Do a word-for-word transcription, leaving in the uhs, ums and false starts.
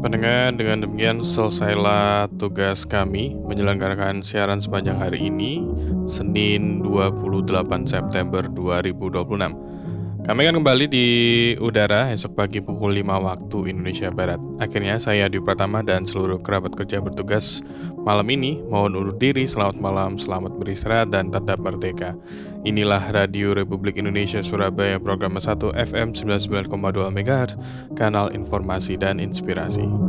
Pendengar, dengan demikian selesailah tugas kami menyelenggarakan siaran sepanjang hari ini, Senin dua puluh delapan September dua ribu dua puluh enam. Kami akan kembali di udara esok pagi pukul lima waktu Indonesia Barat. Akhirnya saya Adi Pratama dan seluruh kerabat kerja bertugas malam ini mohon undur diri. Selamat malam, selamat beristirahat dan tetap merdeka. Inilah Radio Republik Indonesia Surabaya, program satu F M sembilan puluh sembilan koma dua MHz, kanal informasi dan inspirasi.